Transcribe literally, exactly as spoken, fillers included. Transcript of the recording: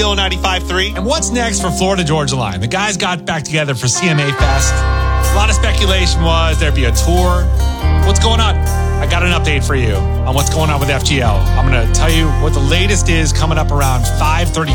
ninety-five point three. And what's next for Florida Georgia Line? The guys got back together for C M A Fest. A lot of speculation was there'd be a tour. What's going on? I got an update for you on what's going on with F G L. I'm going to tell you what the latest is coming up around five thirty.